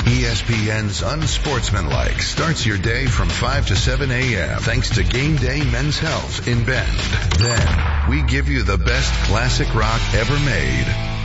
ESPN's Unsportsmanlike starts your day from 5 to 7 a.m. thanks to Game Day Men's Health in Bend. Then, we give you the best classic rock ever made.